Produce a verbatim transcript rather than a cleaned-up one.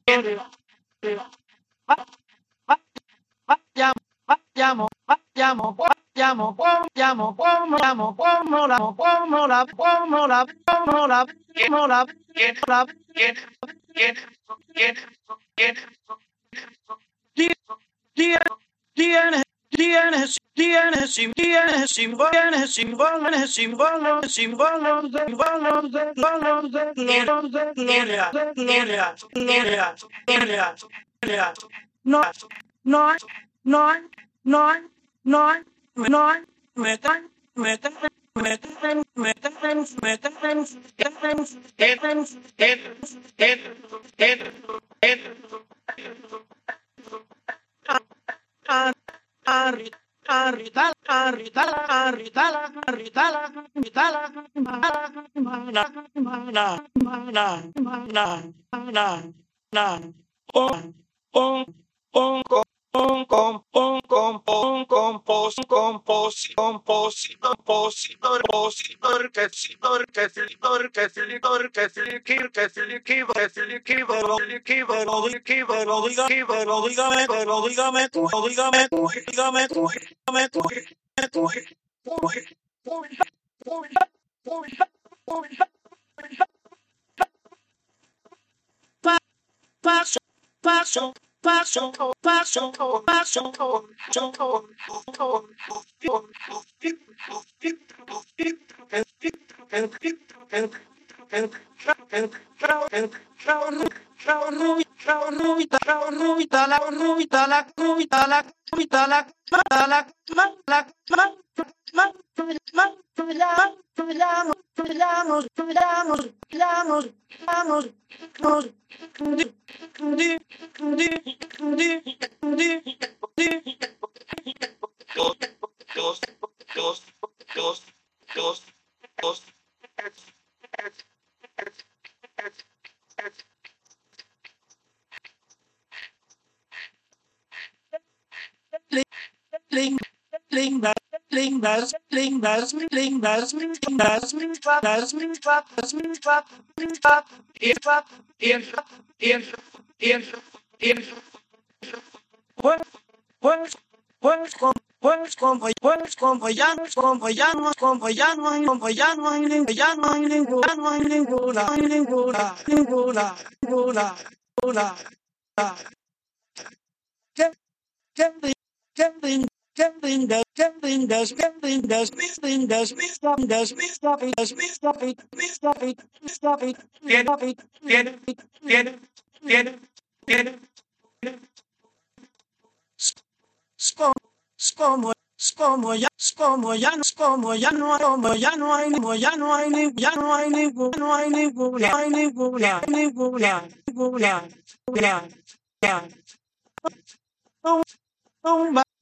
Vayamos, vayamos, vayamos, vayamos, vayamos, vayamos, como la, como la, como la, como la, como la, get, get, get, get, get, tienes, tienes, tienes, tienes símbolo, tienes símbolo, tienes símbolo, símbolo de, símbolo de, símbolo de gloria, de gloria, de gloria, gloria, gloria, gloria. No, no, no, no, no, no, metan, metan, metan, metan, metan, metan, Arri, arritala, arritala, arritala, arritala, arritala, mana, mana, mana, mana, mana, mana, mana, on, on, on, on, com, on, com, on, compos, compos, compos, compositor, compositor, que sidor, que sidor, que sidor, que sidor, que sidor, que sidor, que sidor, que sidor, que sidor, diga, pero dígame, pero dígame tú, dígame tú, dígame tú, dígame tú, paso, paso, paso, paso, paso, Rubita, la rubita, la rubita, la rubita, la la la la Vamos, vamos, vamos, vamos, vamos, dos, dos, dos, dos, dos, Ling, ling, ling, bars, ling, bars, ling, bars, ling, bars, ling, bars, ling, bars, ling, bars, ling, bars, in, in, in, in, in, pues, pues, pues, como, pues, como, pues, como ya, como ya no, como ya no hay, como ya no hay, ninguna, ya no hay ninguna, no hay ninguna, no hay ninguna, ninguna, ninguna, ninguna, ¿qué, qué, qué, Kevin does, Kevin does, Kevin does, Kevin does, Mister does, Mister does, Mister Mister Mister get it, get it, get it, get it, get it, Scomo, scomo, scomo, ya, scomo, ya, scomo, ya no, scomo, ya no hay, ya no hay, ya no hay ninguna, no hay ninguna, no hay ninguna, ninguna, ninguna, ninguna, ninguna.